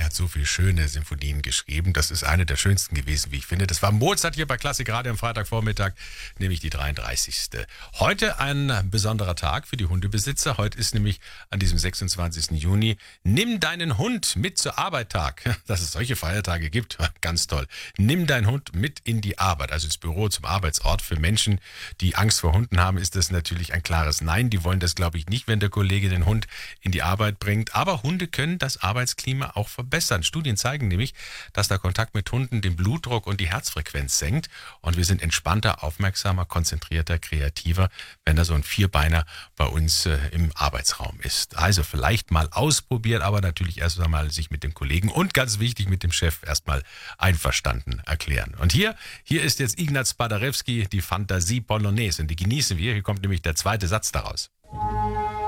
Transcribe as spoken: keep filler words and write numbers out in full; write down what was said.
hat so viele schöne Sinfonien geschrieben. Das ist eine der schönsten gewesen, wie ich finde. Das war Mozart hier bei Klassik Radio am Freitagvormittag, nämlich die dreiunddreißigste Heute ein besonderer Tag für die Hundebesitzer. Heute ist nämlich an diesem sechsundzwanzigsten Juni Nimm deinen Hund mit zur Arbeit Tag. Dass es solche Feiertage gibt, ganz toll. Nimm deinen Hund mit in die Arbeit, also ins Büro, zum Arbeitsort. Für Menschen, die Angst vor Hunden haben, ist das natürlich ein klares Nein. Die wollen das, glaube ich, nicht, wenn der Kollege den Hund in die Arbeit bringt. Aber Hunde können das Arbeitsklima auch verbessern. Studien zeigen nämlich, dass der Kontakt mit Hunden den Blutdruck und die Herzfrequenz senkt. Und wir sind entspannter, aufmerksamer, konzentrierter, kreativer, wenn da so ein Vierbeiner bei uns äh, im Arbeitsraum ist. Also vielleicht mal ausprobieren, aber natürlich erst einmal sich mit dem Kollegen und ganz wichtig mit dem Chef erstmal einverstanden erklären. Und hier, hier ist jetzt Ignaz Paderewski, die Fantasie Polonaise. Und die genießen wir. Hier kommt nämlich der zweite Satz daraus.